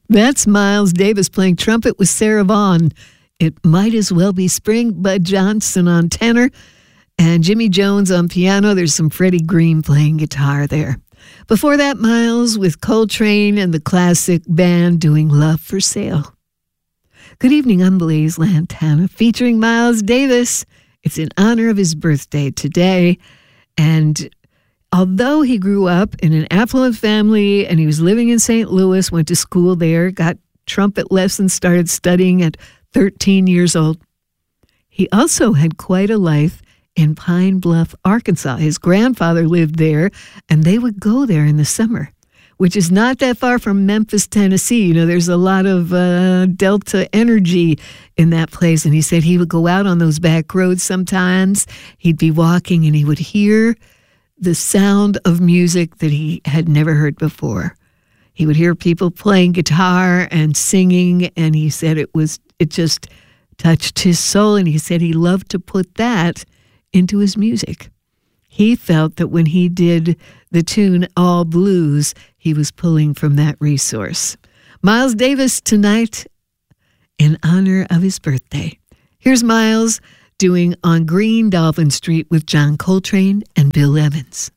That's Miles Davis playing trumpet with Sarah Vaughan. It Might As Well Be Spring, Bud Johnson on tenor, and Jimmy Jones on piano. There's some Freddie Green playing guitar there. Before that, Miles with Coltrane and the classic band doing Love for Sale. Good evening, I'm Blaze Lantana, featuring Miles Davis. It's in honor of his birthday today, and although he grew up in an affluent family and he was living in St. Louis, went to school there, got trumpet lessons, started studying at 13 years old, he also had quite a life in Pine Bluff, Arkansas. His grandfather lived there, and they would go there in the summer, which is not that far from Memphis, Tennessee. You know, there's a lot of Delta energy in that place, and he said he would go out on those back roads sometimes. He'd be walking, and he would hear the sound of music that he had never heard before. He would hear people playing guitar and singing, and he said it just touched his soul, and he said he loved to put that into his music. He felt that when he did the tune All Blues, he was pulling from that resource. Miles Davis tonight in honor of his birthday. Here's Miles doing On Green Dolphin Street with John Coltrane and Bill Evans.